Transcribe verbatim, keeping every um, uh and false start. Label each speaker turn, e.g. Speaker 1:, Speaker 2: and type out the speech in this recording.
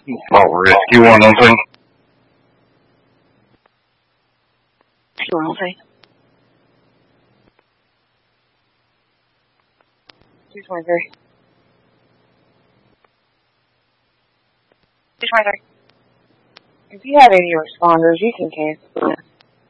Speaker 1: About risk. You want anything?
Speaker 2: You want anything? two twenty-three. two twenty-three. If you have any responders, you can cancel it.